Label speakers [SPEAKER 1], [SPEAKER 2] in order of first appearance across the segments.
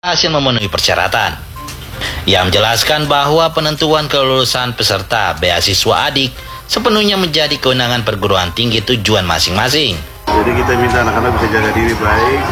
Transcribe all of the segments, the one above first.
[SPEAKER 1] berhasil memenuhi persyaratan. Ia menjelaskan bahwa penentuan kelulusan peserta beasiswa adik sepenuhnya menjadi kewenangan perguruan tinggi tujuan masing-masing.
[SPEAKER 2] Jadi kita minta anak-anak bisa jaga diri baik,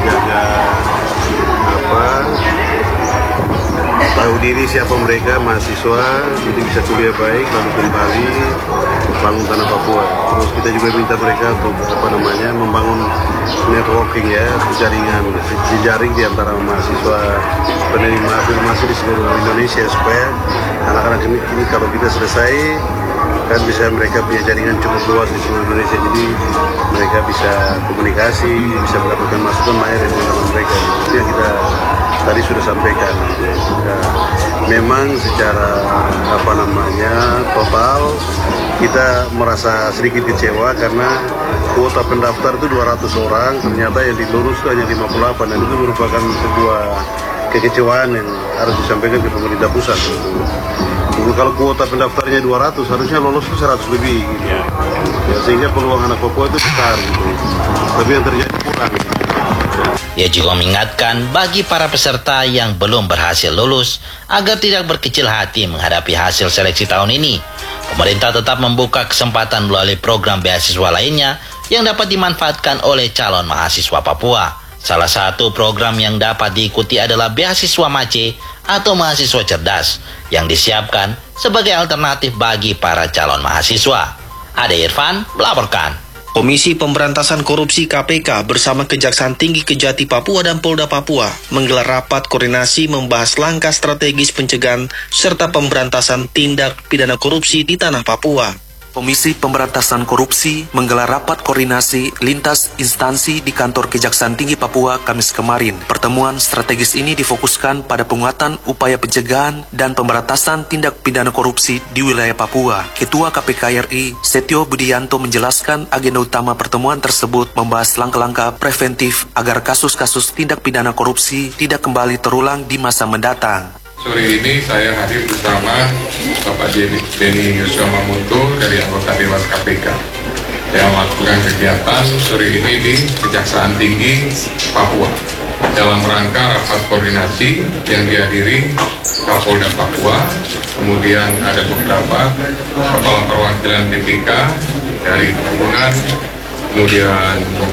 [SPEAKER 2] tahu diri siapa mereka, mahasiswa, jadi bisa kuliah baik, lalu kembali bangun tanah Papua. Terus kita juga minta mereka untuk membangun networking ya, jaringan, jejaring di antara mahasiswa penerima afirmasi di seluruh Indonesia supaya anak-anak ini kalau kita selesai kan bisa mereka punya jaringan cukup luas di seluruh Indonesia, jadi mereka bisa komunikasi, bisa mendapatkan masukan dari teman-teman mereka. Itu yang kita tadi sudah sampaikan. Memang secara total kita merasa sedikit kecewa karena kuota pendaftar itu 200 orang, ternyata yang dilurus itu hanya 58, dan itu merupakan sebuah kekecewaan yang harus disampaikan ke pemerintah pusat. Kalau kuota pendaftarnya 200, harusnya lolos itu 100 lebih gitu. Ya, sehingga peluang anak Papua itu besar gitu. Tapi yang terjadi kurang.
[SPEAKER 1] Ia juga mengingatkan bagi para peserta yang belum berhasil lulus agar tidak berkecil hati menghadapi hasil seleksi tahun ini. Pemerintah tetap membuka kesempatan melalui program beasiswa lainnya yang dapat dimanfaatkan oleh calon mahasiswa Papua. Salah satu program yang dapat diikuti adalah beasiswa MACE atau mahasiswa cerdas yang disiapkan sebagai alternatif bagi para calon mahasiswa. Ade Irfan melaporkan.
[SPEAKER 3] Komisi Pemberantasan Korupsi KPK bersama Kejaksaan Tinggi Kejati Papua dan Polda Papua menggelar rapat koordinasi membahas langkah strategis pencegahan serta pemberantasan tindak pidana korupsi di tanah Papua.
[SPEAKER 4] Komisi Pemberantasan Korupsi menggelar rapat koordinasi lintas instansi di kantor Kejaksaan Tinggi Papua Kamis kemarin. Pertemuan strategis ini difokuskan pada penguatan upaya pencegahan dan pemberantasan tindak pidana korupsi di wilayah Papua. Ketua KPK RI, Setio Budianto menjelaskan agenda utama pertemuan tersebut membahas langkah-langkah preventif agar kasus-kasus tindak pidana korupsi tidak kembali terulang di masa mendatang.
[SPEAKER 5] Sore ini saya hadir bersama Bapak Denny Yosua Mamunto dari anggota Dewan KPK yang melakukan kegiatan sore ini di Kejaksaan Tinggi Papua dalam rangka rapat koordinasi yang dihadiri Kapolda Papua, kemudian ada beberapa kepala perwakilan DPK dari Perhubungan, kemudian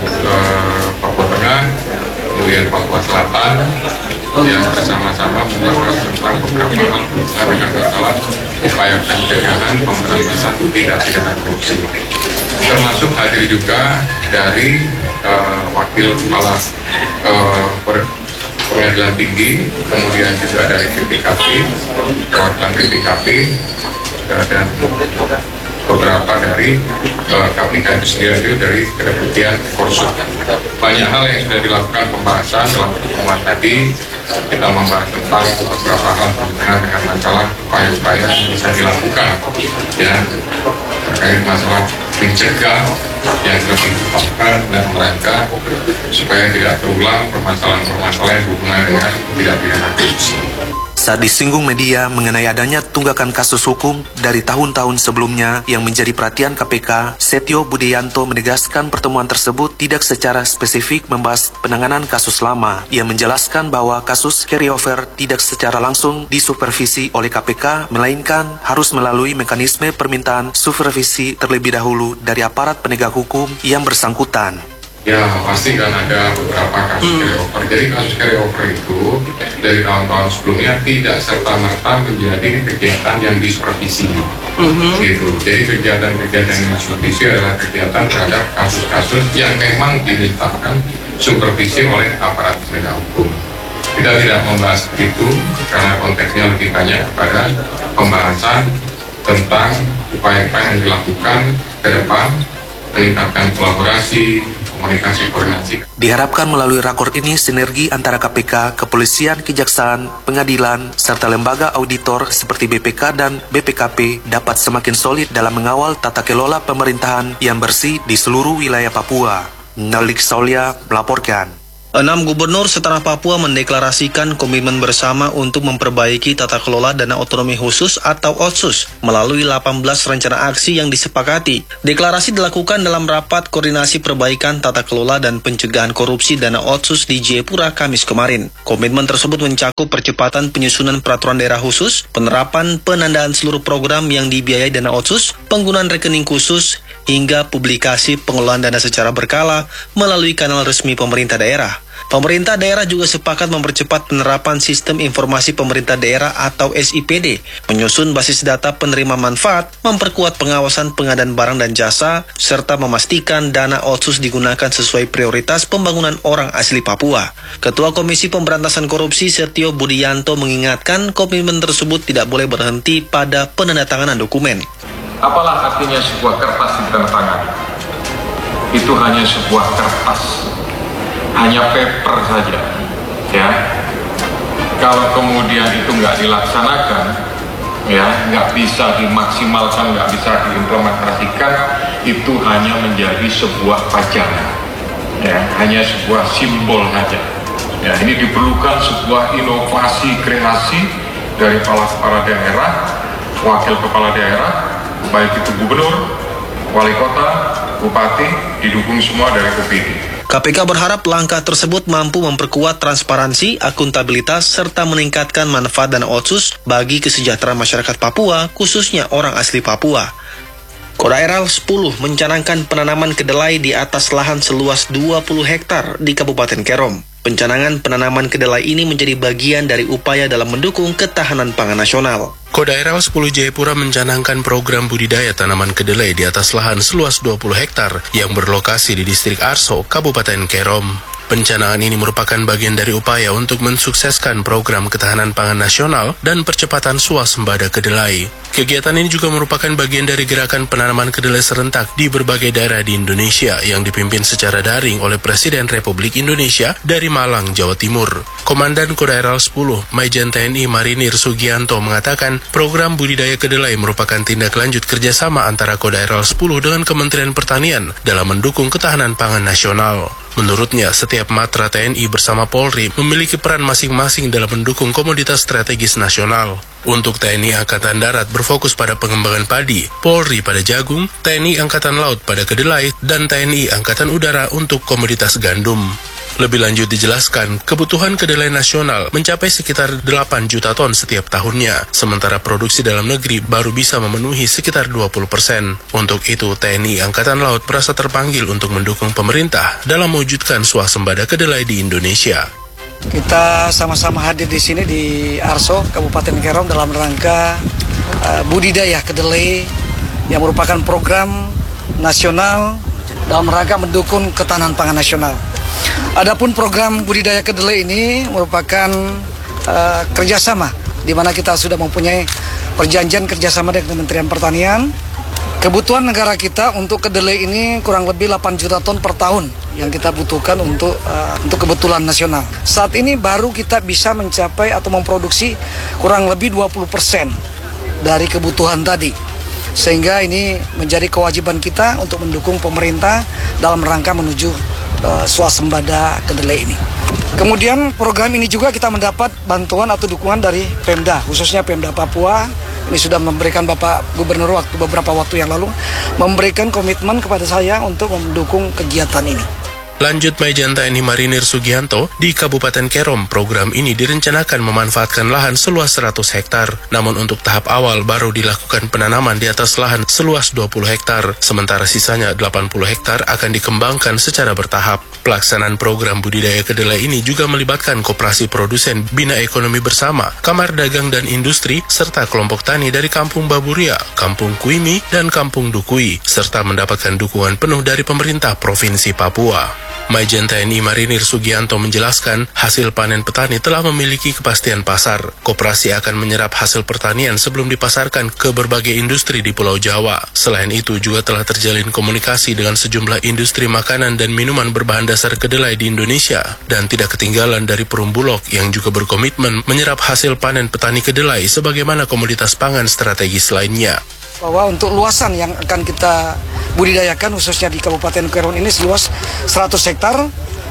[SPEAKER 5] Papua Tengah, kemudian Papua Selatan, yang bersama-sama membahas tentang beberapa hal dengan masalah upaya pencegahan pemberantasan tindak pidana korupsi. Termasuk hadir juga dari wakil kepala pengadilan tinggi, kemudian juga dari BPKP, perwakilan BPKP, dan beberapa dari KPK itu sendiri dari Kedeputian Korsup. Banyak hal yang sudah dilakukan pembahasan dalam pertemuan tadi. Kita membahas tentang beberapa hal berhubungan dengan masalah upaya-upaya yang bisa dilakukan ya, terkait masalah mencegah yang lebih tepat dan merangka supaya tidak terulang permasalahan-permasalahan yang berhubungan dengan tindak pidana korupsi.
[SPEAKER 4] Saat disinggung media mengenai adanya tunggakan kasus hukum dari tahun-tahun sebelumnya yang menjadi perhatian KPK, Setio Budianto menegaskan pertemuan tersebut tidak secara spesifik membahas penanganan kasus lama. Ia menjelaskan bahwa kasus carryover tidak secara langsung disupervisi oleh KPK, melainkan harus melalui mekanisme permintaan supervisi terlebih dahulu dari aparat penegak hukum yang bersangkutan.
[SPEAKER 5] Ya, pasti kan ada beberapa kasus carryover. Jadi kasus carryover itu dari tahun-tahun sebelumnya tidak serta-merta menjadi kegiatan yang disupervisi. Gitu. Jadi kegiatan-kegiatan yang disupervisi adalah kegiatan terhadap kasus-kasus yang memang dimintakan supervisi oleh aparat penegak hukum. Kita tidak membahas itu karena konteksnya lebih banyak pada pembahasan tentang upaya-upaya yang dilakukan ke depan, meningkatkan kolaborasi, komunikasi koordinasi.
[SPEAKER 4] Diharapkan melalui rakor ini sinergi antara KPK, kepolisian, kejaksaan, pengadilan, serta lembaga auditor seperti BPK dan BPKP dapat semakin solid dalam mengawal tata kelola pemerintahan yang bersih di seluruh wilayah Papua. Nalik Saulia melaporkan.
[SPEAKER 3] 6 gubernur setanah Papua mendeklarasikan komitmen bersama untuk memperbaiki tata kelola dana otonomi khusus atau OTSUS melalui 18 rencana aksi yang disepakati. Deklarasi dilakukan dalam rapat koordinasi perbaikan tata kelola dan pencegahan korupsi dana OTSUS di Jayapura Kamis kemarin. Komitmen tersebut mencakup percepatan penyusunan peraturan daerah khusus, penerapan penandaan seluruh program yang dibiayai dana OTSUS, penggunaan rekening khusus, hingga publikasi pengelolaan dana secara berkala melalui kanal resmi pemerintah daerah. Pemerintah daerah juga sepakat mempercepat penerapan Sistem Informasi Pemerintah Daerah atau SIPD, menyusun basis data penerima manfaat, memperkuat pengawasan pengadaan barang dan jasa, serta memastikan dana OTSUS digunakan sesuai prioritas pembangunan orang asli Papua. Ketua Komisi Pemberantasan Korupsi Setio Budianto mengingatkan komitmen tersebut tidak boleh berhenti pada penandatanganan dokumen.
[SPEAKER 6] Apalah artinya sebuah kertas ditandatangani? Itu hanya sebuah kertas. Hanya paper saja, ya. Kalau kemudian itu nggak dilaksanakan, ya, nggak bisa dimaksimalkan, nggak bisa diimplementasikan, itu hanya menjadi sebuah pajangan, ya, hanya sebuah simbol saja. Ya, ini diperlukan sebuah inovasi kreasi dari kepala daerah, wakil kepala daerah, baik itu gubernur, wali kota, bupati, didukung semua dari OPD.
[SPEAKER 3] KPK berharap langkah tersebut mampu memperkuat transparansi, akuntabilitas, serta meningkatkan manfaat dana OTSUS bagi kesejahteraan masyarakat Papua, khususnya orang asli Papua. Kodaeral 10 mencanangkan penanaman kedelai di atas lahan seluas 20 hektar di Kabupaten Kerom. Pencanangan penanaman kedelai ini menjadi bagian dari upaya dalam mendukung ketahanan pangan nasional.
[SPEAKER 7] Kodaeral 10 Jayapura mencanangkan program budidaya tanaman kedelai di atas lahan seluas 20 hektar yang berlokasi di distrik Arso, Kabupaten Kerom. Pencanangan ini merupakan bagian dari upaya untuk mensukseskan program ketahanan pangan nasional dan percepatan swasembada kedelai. Kegiatan ini juga merupakan bagian dari gerakan penanaman kedelai serentak di berbagai daerah di Indonesia yang dipimpin secara daring oleh Presiden Republik Indonesia dari Malang, Jawa Timur. Komandan Kodaeral 10, Maijen TNI Marinir Sugianto mengatakan program budidaya kedelai merupakan tindak lanjut kerjasama antara Kodaeral 10 dengan Kementerian Pertanian dalam mendukung ketahanan pangan nasional. Menurutnya, setiap matra TNI bersama Polri memiliki peran masing-masing dalam mendukung komoditas strategis nasional. Untuk TNI Angkatan Darat berfokus pada pengembangan padi, Polri pada jagung, TNI Angkatan Laut pada kedelai, dan TNI Angkatan Udara untuk komoditas gandum. Lebih lanjut dijelaskan, kebutuhan kedelai nasional mencapai sekitar 8 juta ton setiap tahunnya, sementara produksi dalam negeri baru bisa memenuhi sekitar 20%. Untuk itu, TNI Angkatan Laut merasa terpanggil untuk mendukung pemerintah dalam mewujudkan swasembada kedelai di Indonesia.
[SPEAKER 8] Kita sama-sama hadir di sini di Arso, Kabupaten Kerom dalam rangka budidaya kedelai yang merupakan program nasional dalam rangka mendukung ketahanan pangan nasional. Adapun program budidaya kedelai ini merupakan kerjasama di mana kita sudah mempunyai perjanjian kerjasama dengan Kementerian Pertanian. Kebutuhan negara kita untuk kedelai ini kurang lebih 8 juta ton per tahun yang kita butuhkan untuk kebutuhan nasional. Saat ini baru kita bisa mencapai atau memproduksi kurang lebih 20% dari kebutuhan tadi. Sehingga ini menjadi kewajiban kita untuk mendukung pemerintah dalam rangka menuju swasembada kedelai ini. Kemudian program ini juga kita mendapat bantuan atau dukungan dari Pemda, khususnya Pemda Papua. Ini sudah memberikan Bapak Gubernur beberapa waktu yang lalu memberikan komitmen kepada saya untuk mendukung kegiatan ini.
[SPEAKER 7] Lanjut Maijen TNI Marinir Sugianto, di Kabupaten Kerom, program ini direncanakan memanfaatkan lahan seluas 100 hektar. Namun untuk tahap awal baru dilakukan penanaman di atas lahan seluas 20 hektar, sementara sisanya 80 hektar akan dikembangkan secara bertahap. Pelaksanaan program budidaya kedelai ini juga melibatkan koperasi produsen Bina Ekonomi Bersama, Kamar Dagang dan Industri, serta kelompok tani dari Kampung Baburia, Kampung Kuimi, dan Kampung Dukui, serta mendapatkan dukungan penuh dari pemerintah Provinsi Papua. Maijen TNI Marinir Sugianto menjelaskan, hasil panen petani telah memiliki kepastian pasar. Koperasi akan menyerap hasil pertanian sebelum dipasarkan ke berbagai industri di Pulau Jawa. Selain itu, juga telah terjalin komunikasi dengan sejumlah industri makanan dan minuman berbahan dasar kedelai di Indonesia, dan tidak ketinggalan dari Perumbulok yang juga berkomitmen menyerap hasil panen petani kedelai sebagaimana komoditas pangan strategis lainnya.
[SPEAKER 8] Bahwa untuk luasan yang akan kita budidayakan khususnya di Kabupaten Kerom ini seluas 100 hektar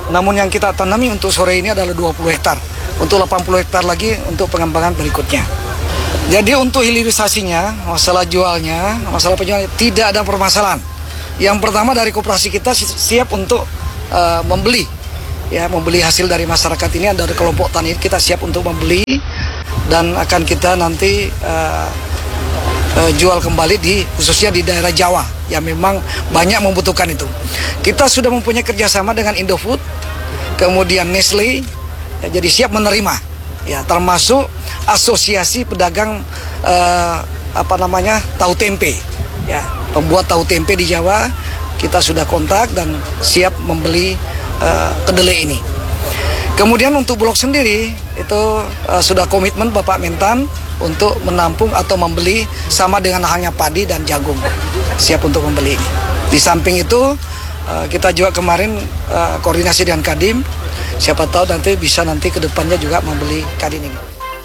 [SPEAKER 8] namun yang kita tanami untuk sore ini adalah 20 hektar. Untuk 80 hektar lagi untuk pengembangan berikutnya. Jadi untuk hilirisasinya, masalah jualnya, masalah penjualannya tidak ada permasalahan. Yang pertama dari koperasi kita siap untuk membeli hasil dari masyarakat ini, dari kelompok tani kita siap untuk membeli dan akan kita nanti jual kembali khususnya di daerah Jawa yang memang banyak membutuhkan itu. Kita sudah mempunyai kerjasama dengan Indofood, kemudian Nestle, jadi siap menerima, termasuk asosiasi pedagang tahu tempe, pembuat tahu tempe di Jawa. Kita sudah kontak dan siap membeli kedelai ini. Kemudian untuk Bulog sendiri itu sudah komitmen Bapak Mentan untuk menampung atau membeli sama dengan halnya padi dan jagung, siap untuk membeli. Di samping itu kita juga kemarin koordinasi dengan Kadin, siapa tahu nanti bisa ke depannya juga membeli Kadin ini.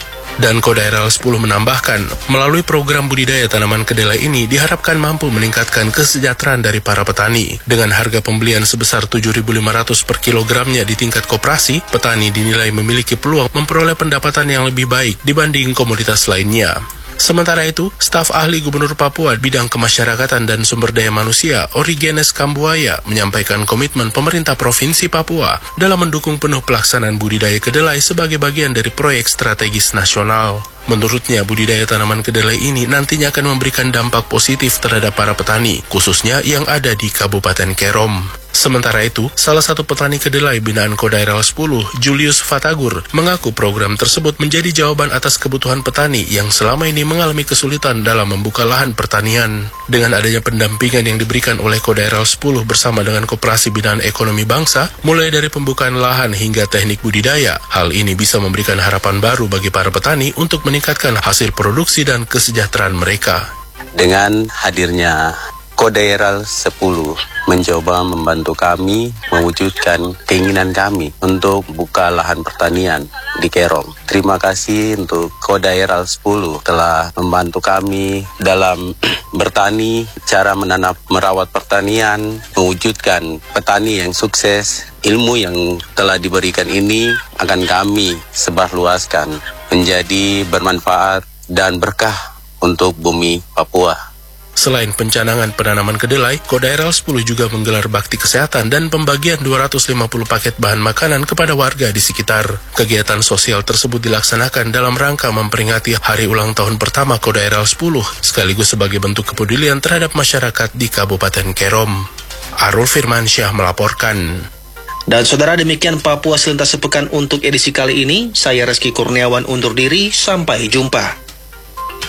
[SPEAKER 7] Dan Kodaeral 10 menambahkan, melalui program budidaya tanaman kedelai ini diharapkan mampu meningkatkan kesejahteraan dari para petani. Dengan harga pembelian sebesar 7.500 per kilogramnya di tingkat koperasi, petani dinilai memiliki peluang memperoleh pendapatan yang lebih baik dibanding komoditas lainnya. Sementara itu, staf ahli Gubernur Papua bidang kemasyarakatan dan sumber daya manusia, Origenes Kambuaya, menyampaikan komitmen pemerintah Provinsi Papua dalam mendukung penuh pelaksanaan budidaya kedelai sebagai bagian dari proyek strategis nasional. Menurutnya, budidaya tanaman kedelai ini nantinya akan memberikan dampak positif terhadap para petani, khususnya yang ada di Kabupaten Kerom. Sementara itu, salah satu petani kedelai binaan Kodaeral 10, Julius Fatagur, mengaku program tersebut menjadi jawaban atas kebutuhan petani yang selama ini mengalami kesulitan dalam membuka lahan pertanian. Dengan adanya pendampingan yang diberikan oleh Kodaeral 10 bersama dengan Koperasi Binaan Ekonomi Bangsa, mulai dari pembukaan lahan hingga teknik budidaya, hal ini bisa memberikan harapan baru bagi para petani untuk meningkatkan hasil produksi dan kesejahteraan mereka.
[SPEAKER 9] Dengan hadirnya Kodaeral 10 mencoba membantu kami mewujudkan keinginan kami untuk buka lahan pertanian di Kerom. Terima kasih untuk Kodaeral 10 telah membantu kami dalam bertani, cara merawat pertanian, mewujudkan petani yang sukses. Ilmu yang telah diberikan ini akan kami sebarluaskan menjadi bermanfaat dan berkah untuk bumi Papua.
[SPEAKER 7] Selain pencanangan penanaman kedelai, Kodaeral 10 juga menggelar bakti kesehatan dan pembagian 250 paket bahan makanan kepada warga di sekitar. Kegiatan sosial tersebut dilaksanakan dalam rangka memperingati hari ulang tahun pertama Kodaeral 10, sekaligus sebagai bentuk kepedulian terhadap masyarakat di Kabupaten Kerom. Arul Firmansyah melaporkan.
[SPEAKER 3] Dan saudara, demikian Papua Selintas Sepekan untuk edisi kali ini. Saya Reski Kurniawan undur diri, sampai jumpa.